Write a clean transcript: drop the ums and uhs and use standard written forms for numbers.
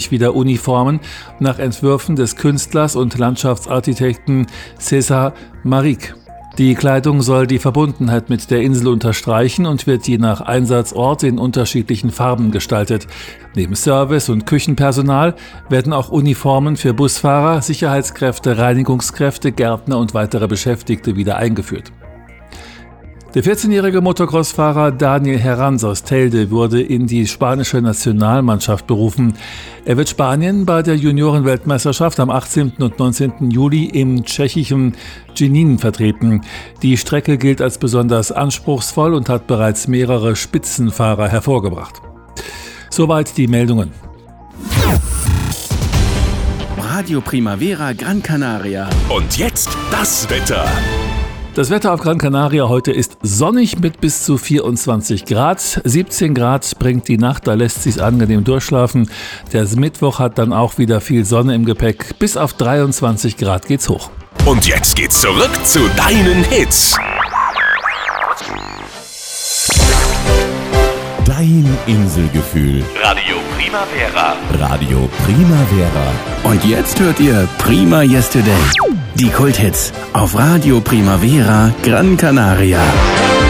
endlich wieder Uniformen nach Entwürfen des Künstlers und Landschaftsarchitekten César Maric. Die Kleidung soll die Verbundenheit mit der Insel unterstreichen und wird je nach Einsatzort in unterschiedlichen Farben gestaltet. Neben Service- und Küchenpersonal werden auch Uniformen für Busfahrer, Sicherheitskräfte, Reinigungskräfte, Gärtner und weitere Beschäftigte wieder eingeführt. Der 14-jährige Motocross-Fahrer Daniel Herranz aus Telde wurde in die spanische Nationalmannschaft berufen. Er wird Spanien bei der Juniorenweltmeisterschaft am 18. und 19. Juli im tschechischen Jičín vertreten. Die Strecke gilt als besonders anspruchsvoll und hat bereits mehrere Spitzenfahrer hervorgebracht. Soweit die Meldungen. Radio Primavera Gran Canaria. Und jetzt das Wetter. Das Wetter auf Gran Canaria heute ist sonnig mit bis zu 24 Grad. 17 Grad bringt die Nacht, da lässt sich's angenehm durchschlafen. Der Mittwoch hat dann auch wieder viel Sonne im Gepäck. Bis auf 23 Grad geht's hoch. Und jetzt geht's zurück zu deinen Hits. Dein Inselgefühl. Radio Primavera. Radio Primavera. Und jetzt hört ihr Prima Yesterday. Die Kulthits auf Radio Primavera Gran Canaria.